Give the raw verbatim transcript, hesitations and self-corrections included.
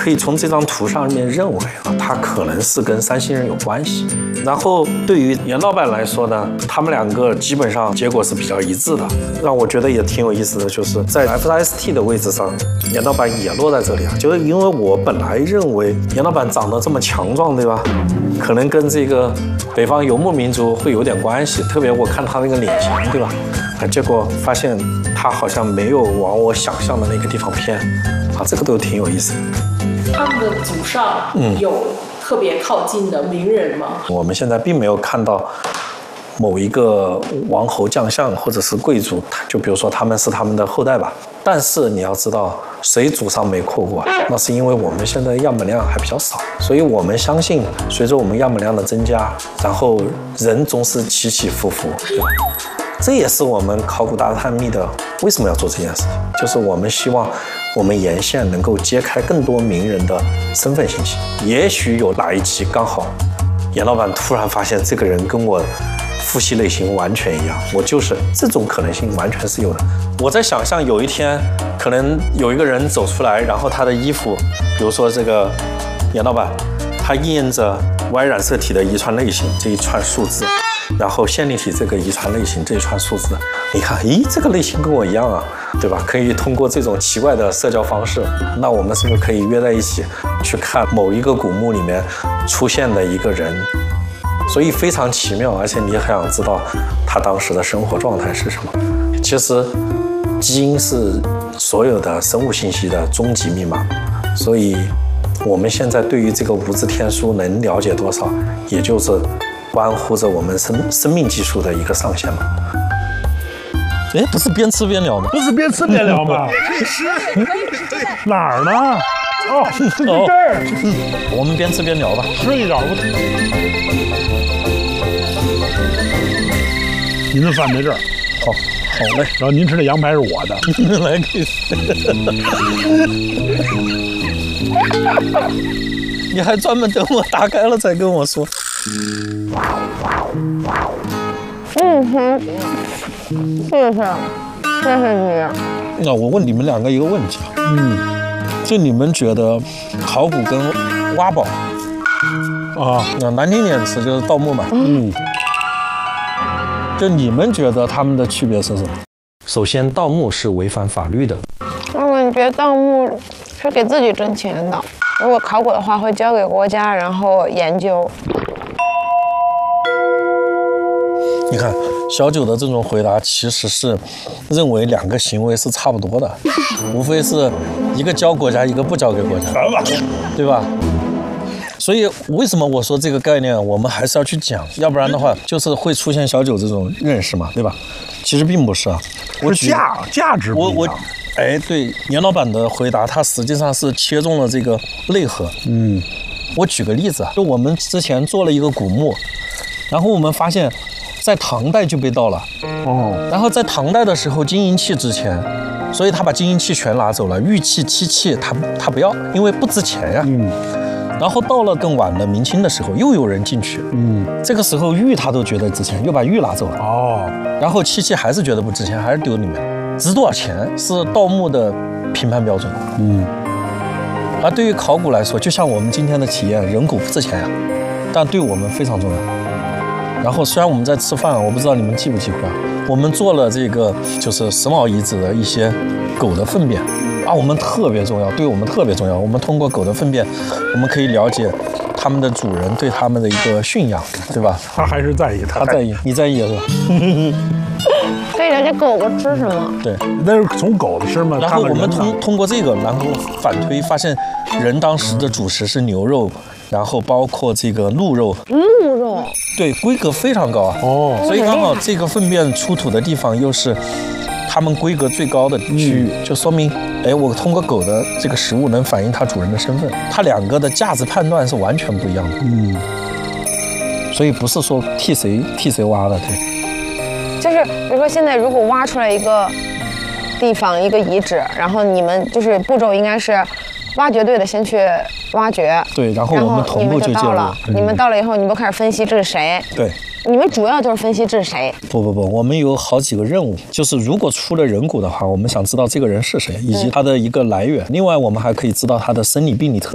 可以从这张图上面认为啊，他可能是跟山西人有关系。然后对于严老板来说呢，他们两个基本上结果是比较一致的。让我觉得也挺有意思的，就是在 F S T 的位置上，严老板也落在这里啊。就是因为我本来认为严老板长得这么强壮，对吧？可能跟这个北方游牧民族会有点关系，特别我看他那个脸型，对吧？啊，结果发现他好像没有往我想象的那个地方偏，啊，这个都挺有意思的。 他们的祖上有特别靠近的名人吗？ 我们现在并没有看到某一个王侯将相或者是贵族，就比如说他们是他们的后代吧。但是你要知道，谁祖上没阔过？那是因为我们现在样本量还比较少，所以我们相信，随着我们样本量的增加，然后人总是起起伏伏，对吧？这也是我们考古大探秘的为什么要做这件事情，就是我们希望我们沿线能够揭开更多名人的身份信息。也许有哪一期刚好严老板突然发现这个人跟我父系类型完全一样，我就是这种可能性完全是有的。我在想象有一天可能有一个人走出来，然后他的衣服，比如说这个严老板，他印着 Y 染色体的遗传类型这一串数字，然后线粒体这个遗传类型这一串数字，你看，咦，这个类型跟我一样啊，对吧？可以通过这种奇怪的社交方式，那我们是不是可以约在一起去看某一个古墓里面出现的一个人？所以非常奇妙，而且你很想知道他当时的生活状态是什么。其实，基因是所有的生物信息的终极密码，所以我们现在对于这个无字天书能了解多少，也就是关乎着我们生生命技术的一个上限了。哎，不是边吃边聊吗？ 不是边吃边聊吗？哪儿呢？哦，就这儿。 我们边吃边聊吧， 吃一点不？您的饭在这儿。 好，好嘞。 然后您吃的羊排是我的。 来，可以。你还专门等我打开了才跟我说。 嗯哼，谢谢，谢谢你。 那我问你们两个一个问题啊， 嗯， 就你们觉得考古跟挖宝啊， 那难听点词就是盗墓嘛， 嗯， 就你们觉得他们的区别是什么？首先，盗墓是违反法律的。 我感觉盗墓是给自己挣钱的，如果考古的话会交给国家，然后研究。 你看小九的这种回答，其实是认为两个行为是差不多的，无非是一个交国家，一个不交给国家，对吧？所以为什么我说这个概念我们还是要去讲，要不然的话就是会出现小九这种认识嘛，对吧？其实并不是啊， 我是价价值不一样。 我我哎，对，严老板的回答，他实际上是切中了这个内核。 嗯， 我举个例子啊，就我们之前做了一个古墓，然后我们发现，在唐代就被盗了。 哦， 然后在唐代的时候，金银器值钱，所以他把金银器全拿走了，玉器、漆器他他不要，因为不值钱呀。 嗯。 然后到了更晚的明清的时候，又有人进去， 嗯， 这个时候玉他都觉得值钱，又把玉拿走了。 哦， 然后漆器还是觉得不值钱，还是丢里面。值多少钱是盗墓的评判标准。 嗯。 而对于考古来说，就像我们今天的体验，人骨不值钱呀，但对我们非常重要。然后虽然我们在吃饭，我不知道你们记不记得，我们做了这个就是石峁遗址的一些狗的粪便啊，我们特别重要，对我们特别重要。我们通过狗的粪便，我们可以了解他们的主人对他们的一个驯养，对吧？ 他还是在意， 他在意，你在意是吧？ 可以了解狗狗吃什么？ 对， 那是从狗的身嘛。 然后我们通通过这个，然后反推发现，人当时的主食是牛肉，然后包括这个鹿肉。 鹿肉。 对，规格非常高啊。 哦。 所以刚好这个粪便出土的地方又是他们规格最高的区域，嗯、就说明，哎，我通过狗的这个食物能反映它主人的身份，它两个的价值判断是完全不一样的。 嗯。 所以不是说替谁替谁挖的，对。 就是比如说现在如果挖出来一个地方一个遗址，然后你们就是步骤应该是挖掘队的先去挖掘， 对，然后我们同步就介入。 了，你们到了以后，你们开始分析这是谁？ 对， 你们主要就是分析这是谁？ 不不不，我们有好几个任务，就是如果出了人骨的话，我们想知道这个人是谁，以及他的一个来源。另外，我们还可以知道他的生理病理特